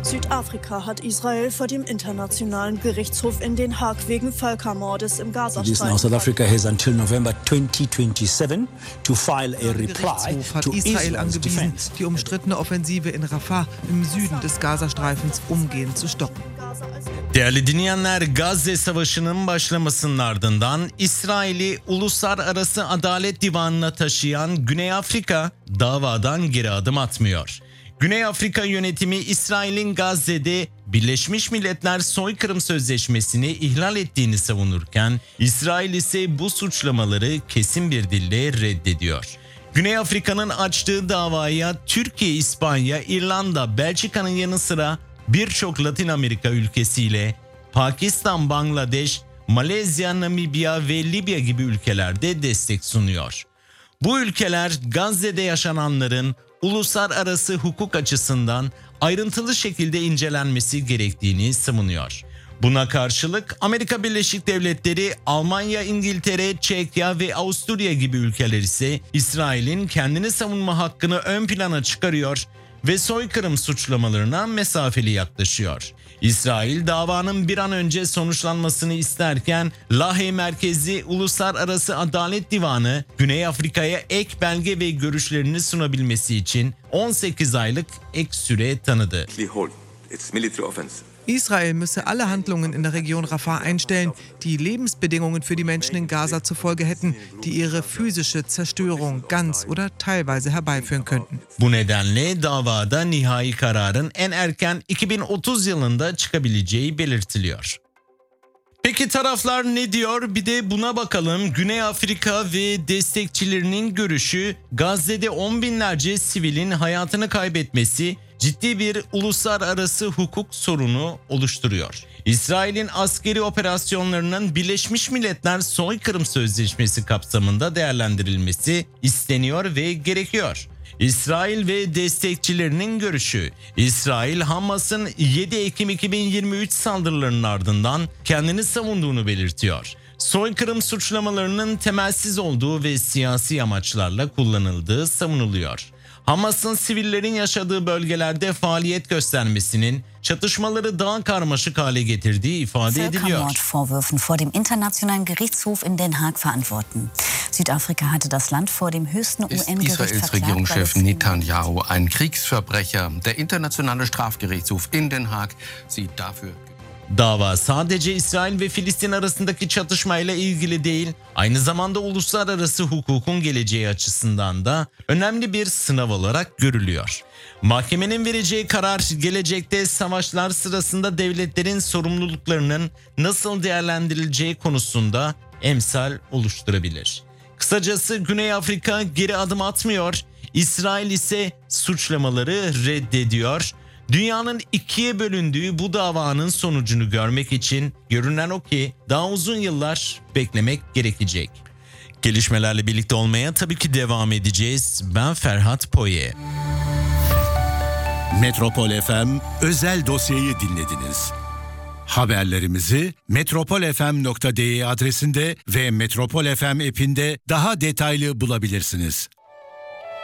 Südafrika hat Israel vor dem Internationalen Gerichtshof in Den Haag wegen Völkermordes im Gazastreifen. South Africa has until November 2027 to file a reply hat to Israel Israel's angewiesen, defense. die umstrittene Offensive in Rafah im Süden des Gazastreifens umgehend zu stoppen. Değerli dinleyenler, Gazze Savaşı'nın başlamasının ardından İsrail'i Uluslararası Adalet Divanı'na taşıyan Güney Afrika davadan geri adım atmıyor. Güney Afrika yönetimi İsrail'in Gazze'de Birleşmiş Milletler Soykırım Sözleşmesi'ni ihlal ettiğini savunurken İsrail ise bu suçlamaları kesin bir dille reddediyor. Güney Afrika'nın açtığı davaya Türkiye, İspanya, İrlanda, Belçika'nın yanı sıra birçok Latin Amerika ülkesiyle Pakistan, Bangladeş, Malezya, Namibya ve Libya gibi ülkelerde destek sunuyor. Bu ülkeler Gazze'de yaşananların uluslararası hukuk açısından ayrıntılı şekilde incelenmesi gerektiğini savunuyor. Buna karşılık Amerika Birleşik Devletleri, Almanya, İngiltere, Çekya ve Avusturya gibi ülkeler ise İsrail'in kendini savunma hakkını ön plana çıkarıyor ve soykırım suçlamalarına mesafeli yaklaşıyor. İsrail davanın bir an önce sonuçlanmasını isterken Lahey merkezli Uluslararası Adalet Divanı Güney Afrika'ya ek belge ve görüşlerini sunabilmesi için 18 aylık ek süre tanıdı. Israel müsse alle Handlungen in der Region Rafah einstellen, die Lebensbedingungen für die Menschen in Gaza zur Folge hätten, die ihre physische Zerstörung ganz oder teilweise herbeiführen könnten. Bu nedenle davada nihai kararın en erken 2030 yılında çıkabileceği belirtiliyor. Peki taraflar ne diyor? Bir de buna bakalım. Güney Afrika ve destekçilerinin görüşü, Gazze'de on binlerce sivilin hayatını kaybetmesi ciddi bir uluslararası hukuk sorunu oluşturuyor. İsrail'in askeri operasyonlarının Birleşmiş Milletler Soykırım Sözleşmesi kapsamında değerlendirilmesi isteniyor ve gerekiyor. İsrail ve destekçilerinin görüşü, İsrail Hamas'ın 7 Ekim 2023 saldırılarının ardından kendini savunduğunu belirtiyor. Soykırım suçlamalarının temelsiz olduğu ve siyasi amaçlarla kullanıldığı savunuluyor. Hamas'ın sivillerin yaşadığı bölgelerde faaliyet göstermesinin çatışmaları daha karmaşık hale getirdiği ifade ediliyor. Völkermordvorwürfen vor dem Internationalen Gerichtshof in Den Haag verantworten. Südafrika hatte das Land vor dem höchsten UN-Gericht Israels Regierungschef Netanyahu ein Kriegsverbrecher. Der Internationale Strafgerichtshof in Den Haag sieht dafür. Dava sadece İsrail ve Filistin arasındaki çatışmayla ilgili değil, aynı zamanda uluslararası hukukun geleceği açısından da önemli bir sınav olarak görülüyor. Mahkemenin vereceği karar gelecekte savaşlar sırasında devletlerin sorumluluklarının nasıl değerlendirileceği konusunda emsal oluşturabilir. Kısacası Güney Afrika geri adım atmıyor, İsrail ise suçlamaları reddediyor. Dünyanın ikiye bölündüğü bu davanın sonucunu görmek için görünen o ki daha uzun yıllar beklemek gerekecek. Gelişmelerle birlikte olmaya tabii ki devam edeceğiz. Ben Ferhat Poye. Metropol FM özel dosyayı dinlediniz. Haberlerimizi metropolfm.de adresinde ve Metropol FM app'inde daha detaylı bulabilirsiniz.